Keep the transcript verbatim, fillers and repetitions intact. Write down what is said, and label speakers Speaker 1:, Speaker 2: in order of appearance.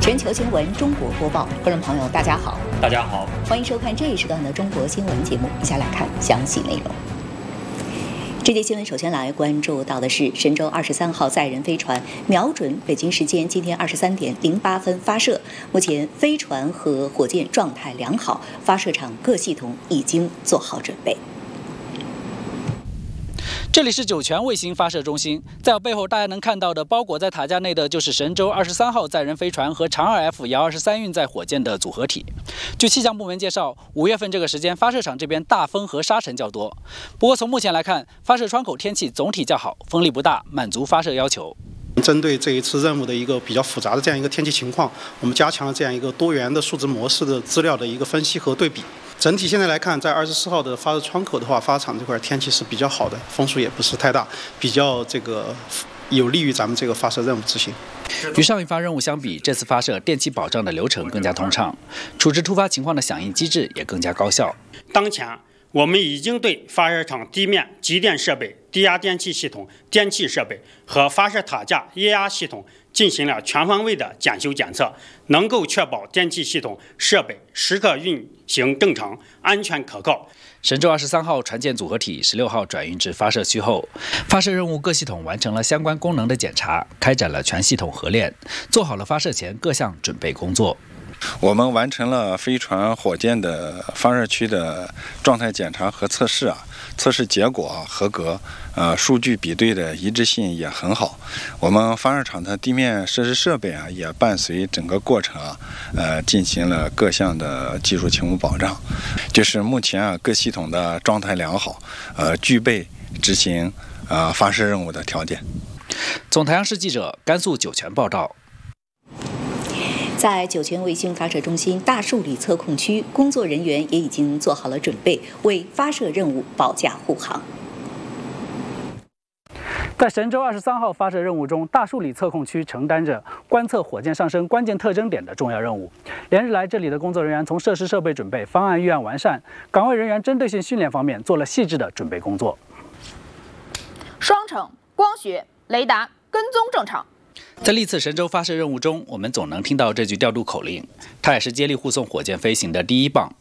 Speaker 1: 全球新闻中国播报，观众朋友大家好，
Speaker 2: 大家好，
Speaker 1: 欢迎收看这一时段的中国新闻节目。以下来看详细内容。这节新闻首先来关注到的是神舟二十三号载人飞船瞄准北京时间今天二十三点零八分发射，目前飞船和火箭状态良好，发射场各系统已经做好准备。
Speaker 3: 这里是酒泉卫星发射中心，在我背后大家能看到的，包裹在塔架内的就是神舟二十三号载人飞船和长二 F 遥二十三运载火箭的组合体。据气象部门介绍，五月份这个时间发射场这边大风和沙尘较多。不过从目前来看，发射窗口天气总体较好，风力不大，满足发射要求。
Speaker 4: 针对这一次任务的一个比较复杂的这样一个天气情况，我们加强了这样一个多元的数值模式的资料的一个分析和对比。整体现在来看，在二十四号的发射窗口的话，发射场这块天气是比较好的，风速也不是太大，比较这个有利于咱们这个发射任务执行。
Speaker 3: 与上一发任务相比，这次发射电气保障的流程更加通畅，处置突发情况的响应机制也更加高效。
Speaker 2: 当前我们已经对发射场地面集电设备、低压电气系统、电气设备和发射塔架液压系统进行了全方位的检修检测，能够确保电气系统设备时刻运行正常、安全可靠。
Speaker 3: 神舟二十三号船舰组合体十六号转运至发射区后，发射任务各系统完成了相关功能的检查，开展了全系统合练，做好了发射前各项准备工作。
Speaker 5: 我们完成了飞船、火箭的发射区的状态检查和测试啊，测试结果啊合格，呃，数据比对的一致性也很好。我们发射场的地面设施设备啊，也伴随整个过程啊，呃，进行了各项的技术勤务保障，就是目前啊各系统的状态良好，呃，具备执行呃发射任务的条件。
Speaker 3: 总台央视记者甘肃酒泉报道。
Speaker 1: 在酒泉卫星发射中心大树里测控区，工作人员也已经做好了准备，为发射任务保驾护航。
Speaker 3: 在神舟二十三号发射任务中，大树里测控区承担着观测火箭上升关键特征点的重要任务。连日来，这里的工作人员从设施设备准备、方案预案完善、岗位人员针对性训练方面做了细致的准备工作。
Speaker 6: 双程、光学、雷达跟踪正常。
Speaker 3: 在历次神舟发射任务中，我们总能听到这句调度口令，它也是接力护送火箭飞行的第一棒。